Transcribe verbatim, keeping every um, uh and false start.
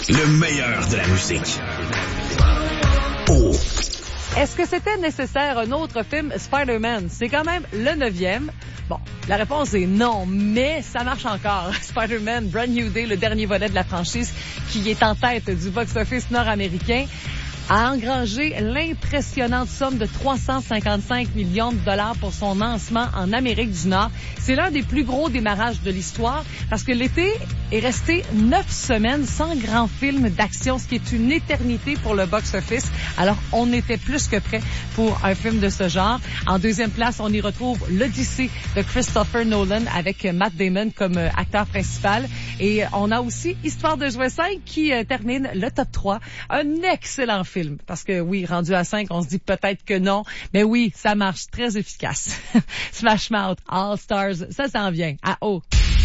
Le meilleur de la musique. Oh. Est-ce que c'était nécessaire un autre film Spider-Man? C'est quand même le neuvième. Bon, la réponse est non, mais ça marche encore. Spider-Man Brand New Day, le dernier volet de la franchise qui est en tête du box-office nord-américain, a engrangé l'impressionnante somme de trois cent cinquante-cinq millions de dollars pour son lancement en Amérique du Nord. C'est l'un des plus gros démarrages de l'histoire parce que l'été est resté neuf semaines sans grand film d'action, ce qui est une éternité pour le box-office. Alors, on était plus que prêt pour un film de ce genre. En deuxième place, on y retrouve l'Odyssée de Christopher Nolan avec Matt Damon comme acteur principal. Et on a aussi Histoire de jouer cinq qui euh, termine le top trois. Un excellent film. Parce que oui, rendu à cinq, on se dit peut-être que non. Mais oui, ça marche très efficace. Smash Mouth, All Stars, ça s'en vient. À haut.